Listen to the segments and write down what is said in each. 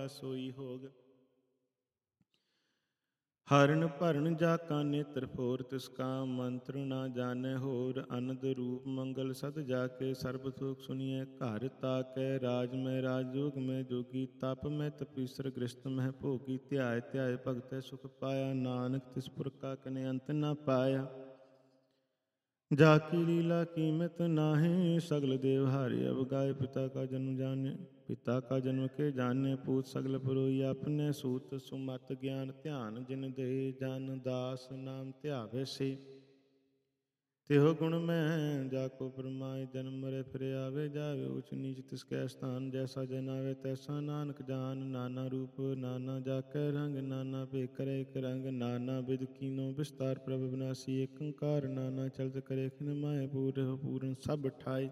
ਸੋਈ ਹੋਗ। ਹਰਨ ਭਰਨ ਜਾ ਕਾ ਨੇਤਰ ਫੋਰ, ਤਿਸ ਕਾ ਮੰਤਰ ਨਾ ਜਾਣੈ ਹੋਰ। ਅਨੰਦ ਰੂਪ ਮੰਗਲ ਸਦ ਜਾ ਕੇ, ਸਰਬ ਸੁਖ ਸੁਨੀਐ ਘਰ ਤਾਕੈ। ਰਾਜ ਮੈਂ ਰਾਜ, ਜੋਗ ਮੈਂ ਜੋਗੀ, ਤਪ ਮੈਂ ਤਪੀਸਰ, ਗ੍ਰਸਤ ਮਹਿ ਭੋਗੀ। ਧਿਆਇ ਧਿਆਇ ਭਗਤੈ ਸੁਖ ਪਾਇਆ, ਨਾਨਕ ਤਿਸ ਪੁਰ ਕਾ ਕਨੇ ਅੰਤ ਨਾ ਪਾਇਆ। ਜਾ ਕੀ ਲੀਲਾ ਕੀਮਤ ਨਾਹੀਂ, ਸਗਲ ਦੇਵ ਹਾਰੇ ਅਵਗਾਏ। ਪਿਤਾ ਕਾ ਜਨਮ ਜਾਣੈ, ਪਿਤਾ ਕਾ ਜਨਮ ਕੇ ਜਾਣੈ। ਪੂਤ ਸਗਲ ਪੁਰੋਈ ਆਪਨੇ, ਸੂਤ ਸੁਮਤ ਗਿਆਨ ਧਿਆਨ ਜਿਨ ਦੇ। ਜਨ ਦਾਸ ਨਾਮ ਧਿਆਵੈ ਸੇ, ਤਿਹੁ ਗੁਣ ਮੈਂ ਜਾ ਕੋ ਪਰਮਾਏ। ਜਨਮ ਮਰੈ ਫਿਰ ਆਵੇ ਜਾਵੇ, ਊਚ ਨੀਚ ਤਿਸ ਕੈ ਸਥਾਨ। ਜੈਸਾ ਜਨ ਆਵੇ ਤੈਸਾ ਨਾਨਕ ਜਾਨ। ਨਾਨਾ ਰੂਪ ਨਾਨਾ ਜਾ ਕੈ ਰੰਗ, ਨਾਨਾ ਭੇਖ ਕਰੈ ਇਕ ਰੰਗ। ਨਾਨਾ ਬਿਧ ਕੀਨੋ ਬਿਸਤਾਰ, ਪ੍ਰਭ ਬਿਨਾਸੀ ਏਕ ਓੰਕਾਰ। ਨਾਨਾ ਚਲਤ ਕਰੇ ਖਿਨ ਮਾਹਿ, ਪੂਰਹਿ ਪੂਰਨ ਸਭ ਠਾਈ।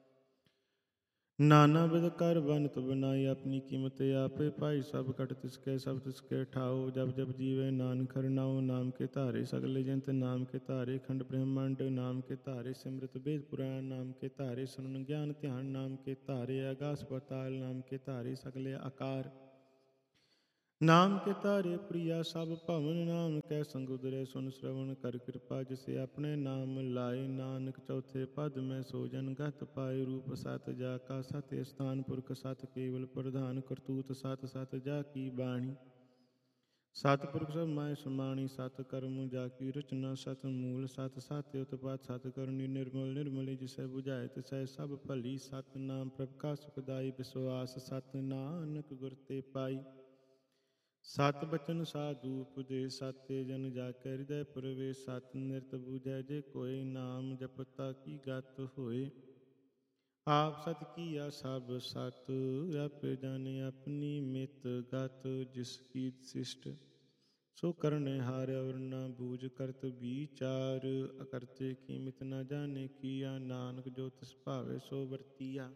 ਨਾਨਾ ਬਿਧ ਕਰ ਬਨਤ ਬਨਾਈ, ਆਪਣੀ ਕੀਮਤ ਆਪੇ ਪਾਈ। ਸਭ ਘਟ ਤਿਸ ਕੈ ਸਭ ਤਿਸ ਕੈ ਠਾਓ, ਜਬ ਜਬ ਜੀਵੈ ਨਾਨਕ ਹਰਿ ਨਾਮ ਕੇ ਧਾਰੇ। ਸਗਲੇ ਜੰਤ ਨਾਮ ਕੇ ਧਾਰੇ, ਖੰਡ ਬ੍ਰਹਮੰਡ ਨਾਮ ਕੇ ਧਾਰੇ। ਸਿਮਰਤ ਵੇਦ ਪੁਰਾਣ ਨਾਮ ਕੇ ਧਾਰੇ, ਸੁਨਨ ਗਿਆਨ ਧਿਆਨ ਨਾਮ ਕੇ ਧਾਰੇ। ਆਗਾਸ ਪਤਾਲ ਨਾਮ ਕੇ ਧਾਰੇ, ਸਗਲੇ ਆਕਾਰ ਨਾਮ ਕੇ ਧਾਰੇ। ਪ੍ਰਿਆ ਸਭ ਭਵਨ ਨਾਮ ਕੈ ਸੰਗ ਉਦਰੈ, ਸੁਨ ਸ਼੍ਰਵਣ ਕਰ ਕਿਰਪਾ ਜਿਸੇ ਆਪਣੇ ਨਾਮ ਲਾਏ। ਨਾਨਕ ਚੌਥੇ ਪਦ ਮੈਂ ਸੋ ਜਨ ਗਤ ਪਾਏ, ਰੂਪ ਸਤ ਜਾ ਕਾ ਸਤ ਅਸਥਾਨ। ਪੁਰਖ ਸਤ ਕੇਵਲ ਪ੍ਰਧਾਨ, ਕਰਤੂਤ ਸਤ ਸਤ ਜਾ ਕੀ ਬਾਣੀ। ਸਤ ਪੁਰਖ ਸਭ ਮਾਇ ਸਮਾਣੀ, ਸਤ ਕਰਮ ਜਾ ਕੀ ਰਚਨਾ। ਸਤ ਮੂਲ ਸਤ ਸਤ ਉਤਪਾਤ, ਸਤ ਕਰਨੀ ਨਿਰਮਲ ਨਿਰਮਲੀ। ਜਿਸੈ ਬੁਝਾਏ ਤਿਸੈ ਸਭ ਭਲੀ, ਸਤ ਨਾਮ ਪ੍ਰਭ ਕਾ ਸੁਖਦਾਈ। ਵਿਸਵਾਸ ਸਤ ਨਾਨਕ ਗੁਰ ਤੇ ਪਾਈ, ਸਤ ਬਚਨ ਸਾਧੂ ਉਪਦੇਸ਼। ਸਤ ਤੇ ਜਨ ਜਾ ਕੇ ਹਿਰਦੈ ਪ੍ਰਵੇਸ਼, ਸਤ ਨਿਰਤ ਬੂਝੈ ਜੇ ਕੋਇ। ਨਾਮ ਜਪਤਾ ਕੀ ਗਤ ਹੋਏ, ਆਪ ਸਤ ਕੀਆ ਸਭ ਸਤ। ਆਪੇ ਜਾਣੇ ਆਪਣੀ ਮਿਤ ਗਤ, ਜਿਸ ਕੀ ਸਿਸ਼ਟ ਸੋ ਕਰਨੇ ਹਾਰ। ਅਵਰ ਨਾ ਬੂਝ ਕਰਤ ਵਿਚਾਰ, ਅਕਰਤੇ ਕੀਮਤ ਨਾ ਜਾਣੇ ਕੀਆ। ਨਾਨਕ ਜੋ ਤਿਸ ਭਾਵੇ ਸੋ ਵਰਤੀਆ,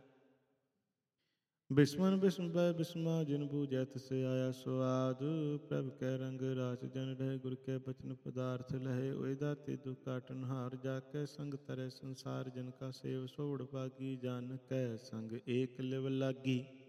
ਬਿਸਮਨ ਬਿਸਮ ਬੈ ਬਿਸਮਾ। ਜਿਨ ਬੂਝੈ ਤਿਸ ਆਇਆ ਸੁਆਦ, ਪ੍ਰਭ ਕੈ ਰੰਗ ਰਾਸ ਜਨ ਰਹੇ। ਗੁਰ ਕੈ ਬਚਨ ਪਦਾਰਥ ਲਹੇ, ਓਏ ਦਾਤੇ ਦੁਖ ਕਾਟਨ ਹਾਰ। ਜਾ ਕੈ ਸੰਗ ਤਰੈ ਸੰਸਾਰ, ਜਨ ਕਾ ਸੇਵ ਸੋ ਵਡਭਾਗੀ। ਜਨ ਕੈ ਸੰਗ ਏਕ ਲਿਵ ਲਾਗੀ,